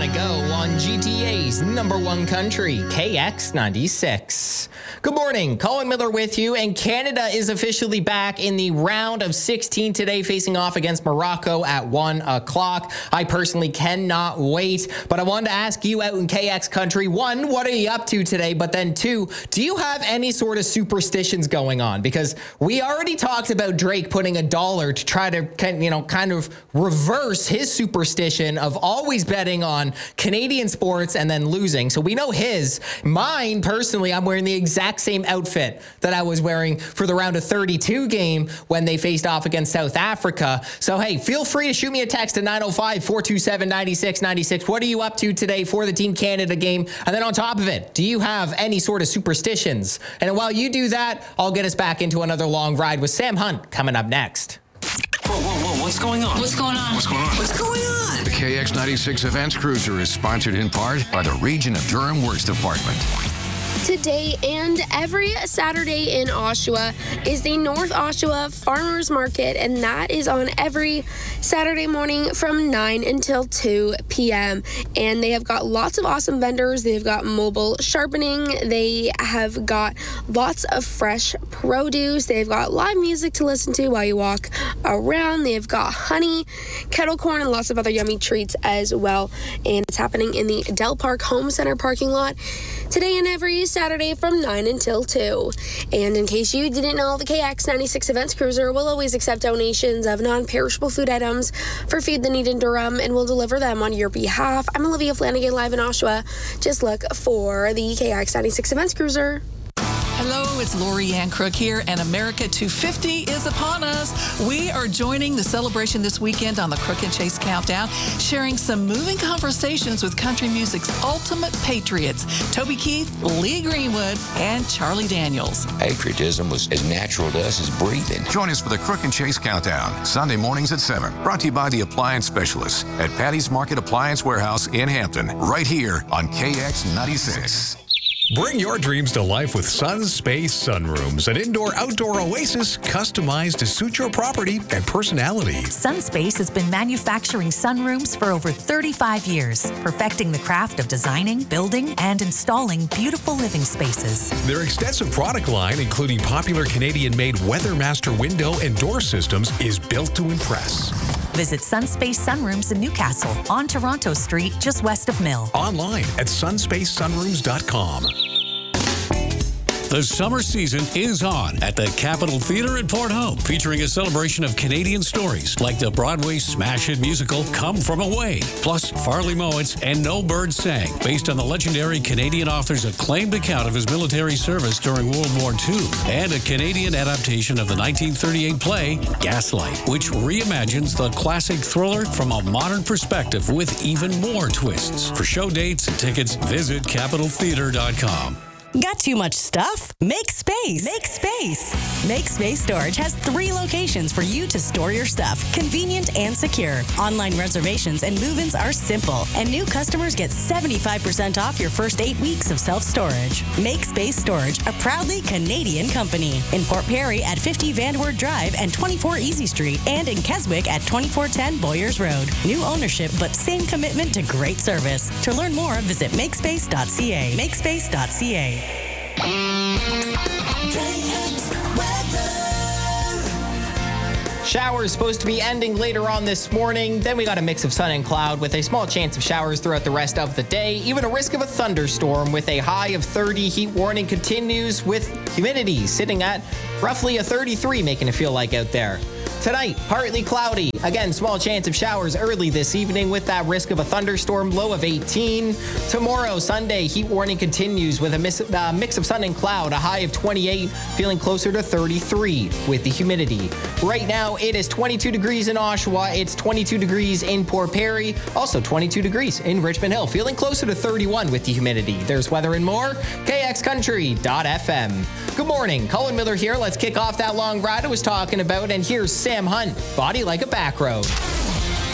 Gotta Go on GTA's number one country, KX96. Good morning, Colin Miller with you, and Canada is officially back in the round of 16 today, facing off against Morocco at 1 o'clock. I personally cannot wait, but I wanted to ask you out in KX country, one, what are you up to today? But then two, do you have any sort of superstitions going on? Because we already talked about Drake putting $1 to try to, kind of reverse his superstition of always betting on Canadian sports and then losing. So we know his. Mine, personally, I'm wearing the exact same outfit that I was wearing for the round of 32 game when they faced off against South Africa. So, hey, feel free to shoot me a text at 905-427-9696. What are you up to today for the Team Canada game? And then on top of it, do you have any sort of superstitions? And while you do that, I'll get us back into another long ride with Sam Hunt coming up next. Whoa, what's going on? What's going on? What's going on? What's going on? The KX96 Events Cruiser is sponsored in part by the Region of Durham Works Department. Today and every Saturday in Oshawa is the North Oshawa Farmers Market, and that is on every Saturday morning from 9 until 2 p.m. And they have got lots of awesome vendors. They've got mobile sharpening. They have got lots of fresh produce. They've got live music to listen to while you walk around. They've got honey, kettle corn, and lots of other yummy treats as well. And it's happening in the Del Park Home Center parking lot today and every Saturday from 9 until 2. And in case you didn't know, the KX96 Events Cruiser will always accept donations of non-perishable food items for Feed the Need in Durham and will deliver them on your behalf. I'm Olivia Flanagan, live in Oshawa. Just look for the KX96 Events Cruiser. Hello, it's Lori Ann Crook here, and America 250 is upon us. We are joining the celebration this weekend on the Crook and Chase Countdown, sharing some moving conversations with country music's ultimate patriots, Toby Keith, Lee Greenwood, and Charlie Daniels. Patriotism was as natural to us as breathing. Join us for the Crook and Chase Countdown, Sunday mornings at 7. Brought to you by the Appliance Specialists at Patty's Market Appliance Warehouse in Hampton, right here on KX96. Bring your dreams to life with SunSpace Sunrooms, an indoor-outdoor oasis customized to suit your property and personality. SunSpace has been manufacturing sunrooms for over 35 years, perfecting the craft of designing, building, and installing beautiful living spaces. Their extensive product line, including popular Canadian-made WeatherMaster window and door systems, is built to impress. Visit SunSpace Sunrooms in Newcastle on Toronto Street, just west of Mill. Online at sunspacesunrooms.com. The summer season is on at the Capitol Theatre at Port Hope, featuring a celebration of Canadian stories like the Broadway smash hit musical Come From Away, plus Farley Mowat's And No Bird Sang, based on the legendary Canadian author's acclaimed account of his military service during World War II, and a Canadian adaptation of the 1938 play Gaslight, which reimagines the classic thriller from a modern perspective with even more twists. For show dates and tickets, visit capitoltheatre.com. Got too much stuff? Make space. Make space. Make Space Storage has 3 locations for you to store your stuff, convenient and secure. Online reservations and move-ins are simple, and new customers get 75% off your first 8 weeks of self-storage. Make Space Storage, a proudly Canadian company. In Port Perry at 50 Vanward Drive and 24 Easy Street, and in Keswick at 2410 Boyers Road. New ownership, but same commitment to great service. To learn more, visit makespace.ca. Makespace.ca. Showers supposed to be ending later on this morning. Then we got a mix of sun and cloud with a small chance of showers throughout the rest of the day. Even a risk of a thunderstorm with a high of 30. Heat warning continues with humidity sitting at roughly a 33, making it feel like out there. Tonight, partly cloudy. Again, small chance of showers early this evening with that risk of a thunderstorm, low of 18. Tomorrow, Sunday, heat warning continues with a mix of sun and cloud, a high of 28, feeling closer to 33 with the humidity. Right now, it is 22 degrees in Oshawa. It's 22 degrees in Port Perry. Also 22 degrees in Richmond Hill, feeling closer to 31 with the humidity. There's weather and more. KXCountry.fm. Good morning. Colin Miller here. Let's kick off that long ride I was talking about. And here's Sam Hunt, Body Like a Back Road.